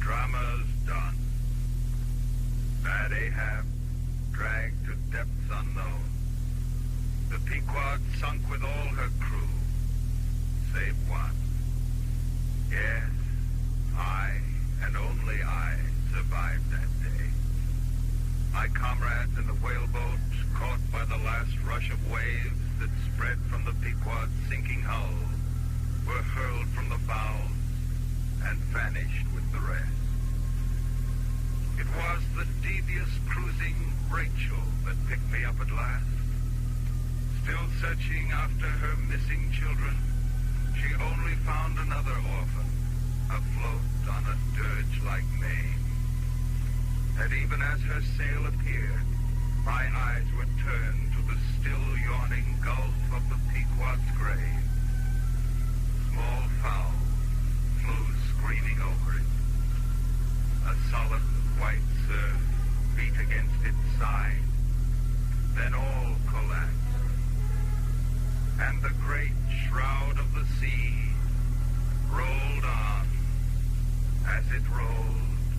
Drama's done. Bad Ahab dragged to depths unknown. The Pequod sunk with all her crew, save one. Yes, I, and only I, survived that day. My comrades in the whaleboat, caught by the last rush of waves that spread from the Pequod's sinking hull, were hurled from the bows and vanished with the rest. It was the devious cruising Rachel that picked me up at last. Still searching after her missing children, she only found another orphan, afloat on a dirge-like main. And even as her sail appeared, my eyes were turned to the still yawning gulf of the Pequod's grave. Small fowl flew screaming over it. A solid white surf beat against its side. Then all collapsed. And the great shroud of the sea rolled on as it rolled.